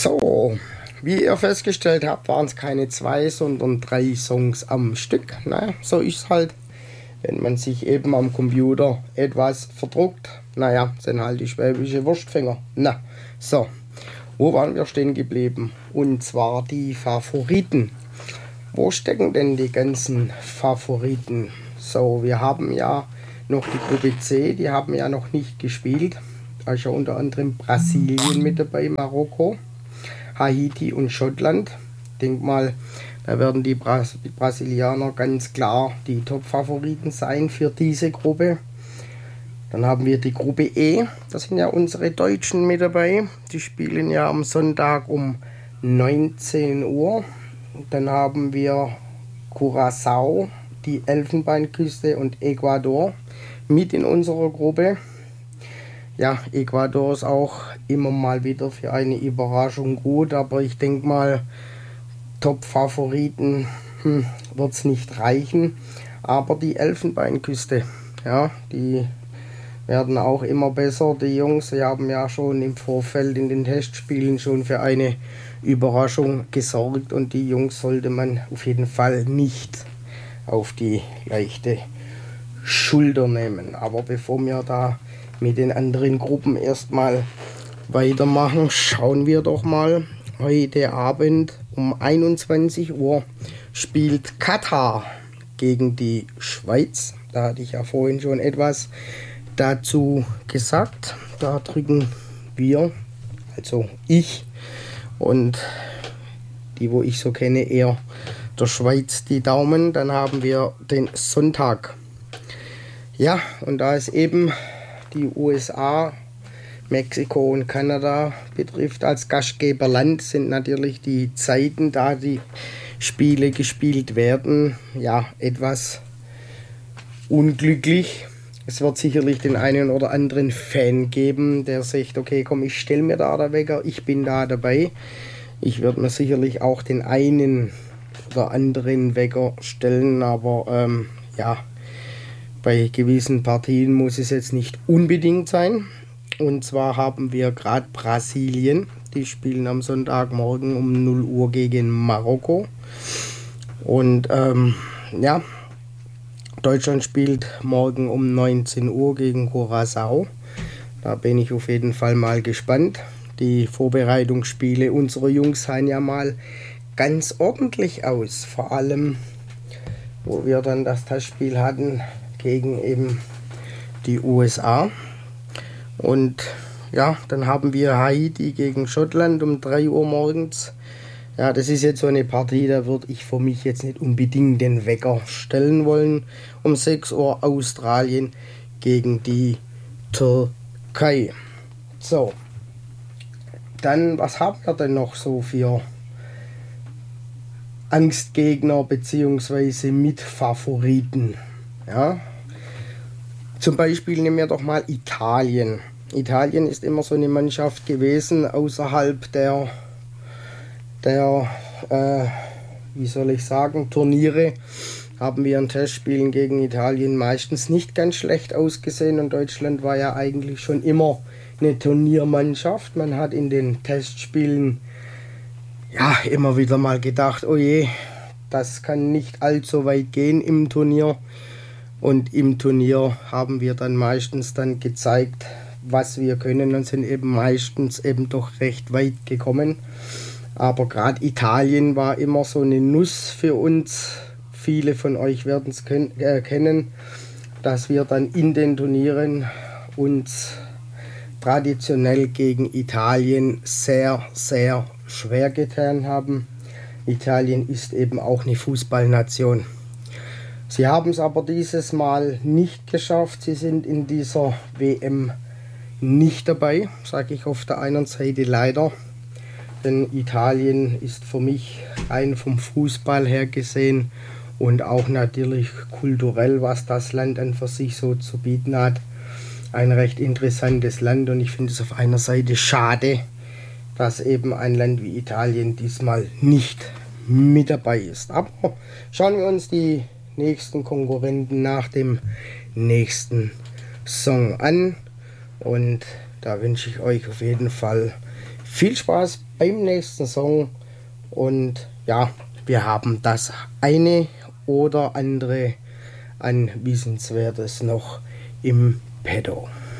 So, wie ihr festgestellt habt, waren es keine 2, sondern 3 Songs am Stück. Naja, so ist es halt, wenn man sich eben am Computer etwas verdruckt. Naja, sind halt die schwäbische Wurstfinger. Na, so, wo waren wir stehen geblieben? Und zwar die Favoriten. Wo stecken denn die ganzen Favoriten? So, wir haben ja noch die Gruppe C, die haben ja noch nicht gespielt. Da ist ja unter anderem Brasilien mit dabei, Marokko, Haiti und Schottland. Ich denke mal, da werden die Brasilianer ganz klar die Top-Favoriten sein für diese Gruppe. Dann haben wir die Gruppe E, da sind ja unsere Deutschen mit dabei. Die spielen ja am Sonntag um 19 Uhr. Dann haben wir Curaçao, die Elfenbeinküste und Ecuador mit in unserer Gruppe. Ja, Ecuador ist auch immer mal wieder für eine Überraschung gut, aber ich denke mal, Top-Favoriten wird es nicht reichen. Aber die Elfenbeinküste, ja, die werden auch immer besser. Die Jungs, sie haben ja schon im Vorfeld in den Testspielen schon für eine Überraschung gesorgt und die Jungs sollte man auf jeden Fall nicht auf die leichte Schulter nehmen. Aber bevor wir da mit den anderen Gruppen erstmal weitermachen, schauen wir doch mal. Heute Abend um 21 Uhr spielt Katar gegen die Schweiz. Da hatte ich ja vorhin schon etwas dazu gesagt. Da drücken wir, also ich und die, wo ich so kenne, eher der Schweiz die Daumen. Dann haben wir den Sonntag. Ja, und da es eben die USA, Mexiko und Kanada betrifft als Gastgeberland, sind natürlich die Zeiten, da die Spiele gespielt werden, ja, etwas unglücklich. Es wird sicherlich den einen oder anderen Fan geben, der sagt, okay, komm, ich stelle mir da der Wecker, ich bin da dabei. Ich werde mir sicherlich auch den einen oder anderen Wecker stellen, aber ja, bei gewissen Partien muss es jetzt nicht unbedingt sein. Und zwar haben wir gerade Brasilien. Die spielen am Sonntagmorgen um 0 Uhr gegen Marokko. Und ja, Deutschland spielt morgen um 19 Uhr gegen Curaçao. Da bin ich auf jeden Fall mal gespannt. Die Vorbereitungsspiele unserer Jungs sahen ja mal ganz ordentlich aus. Vor allem, wo wir dann das Testspiel hatten gegen eben die USA. Und ja, dann haben wir Haiti gegen Schottland um 3 Uhr morgens. Ja, das ist jetzt so eine Partie, da würde ich für mich jetzt nicht unbedingt den Wecker stellen wollen. Um 6 Uhr Australien gegen die Türkei. So, dann, was haben wir denn noch so für Angstgegner bzw. Mitfavoriten? Ja, zum Beispiel nehmen wir doch mal Italien. Italien ist immer so eine Mannschaft gewesen, außerhalb der wie soll ich sagen, Turniere haben wir in Testspielen gegen Italien meistens nicht ganz schlecht ausgesehen und Deutschland war ja eigentlich schon immer eine Turniermannschaft. Man hat in den Testspielen ja immer wieder mal gedacht, oh je, das kann nicht allzu weit gehen im Turnier. Und im Turnier haben wir dann meistens dann gezeigt, was wir können und sind eben meistens eben doch recht weit gekommen. Aber gerade Italien war immer so eine Nuss für uns. Viele von euch werden es kennen, dass wir dann in den Turnieren uns traditionell gegen Italien sehr, sehr schwer getan haben. Italien ist eben auch eine Fußballnation. Sie haben es aber dieses Mal nicht geschafft. Sie sind in dieser WM nicht dabei, sage ich auf der einen Seite leider. Denn Italien ist für mich rein vom Fußball her gesehen und auch natürlich kulturell, was das Land an für sich so zu bieten hat, ein recht interessantes Land. Und ich finde es auf einer Seite schade, dass eben ein Land wie Italien diesmal nicht mit dabei ist. Aber schauen wir uns die nächsten Konkurrenten nach dem nächsten Song an und Da wünsche ich euch auf jeden Fall viel Spaß beim nächsten Song. Und ja, wir haben das eine oder andere an Wissenswertes noch im Petto.